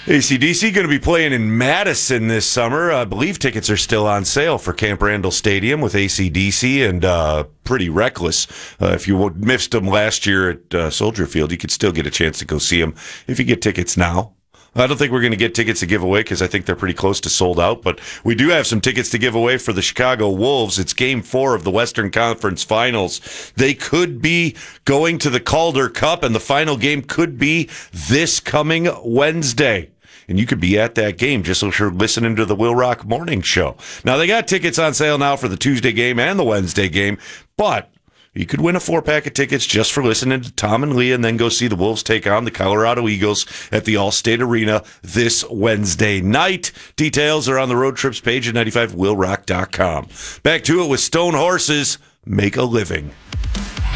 AC/DC going to be playing in Madison this summer. I believe tickets are still on sale for Camp Randall Stadium with AC/DC and Pretty Reckless. If you missed them last year at Soldier Field, you could still get a chance to go see them if you get tickets now. I don't think we're going to get tickets to give away because I think they're pretty close to sold out, but we do have some tickets to give away for the Chicago Wolves. It's Game 4 of the Western Conference Finals. They could be going to the Calder Cup, and the final game could be this coming Wednesday. And you could be at that game just so you're listening to the Will Rock Morning Show. Now, they got tickets on sale now for the Tuesday game and the Wednesday game, but you could win a 4-pack of tickets just for listening to Tom and Leah and then go see the Wolves take on the Colorado Eagles at the Allstate Arena this Wednesday night. Details are on the road trips page at 95willrock.com. Back to it with Stone Horses. Make a living.